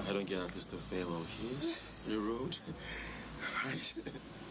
I don't get at least a farewell kiss. You're rude. Right?